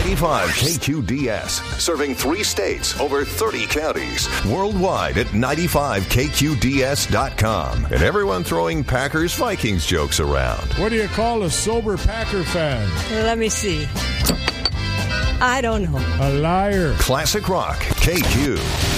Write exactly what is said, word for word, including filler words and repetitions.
ninety-five K Q D S, serving three states, over thirty counties, worldwide at ninety-five K Q D S dot com. And everyone throwing Packers Vikings jokes around. What do you call a sober Packer fan? Let me see. I don't know. A liar. Classic Rock, K Q.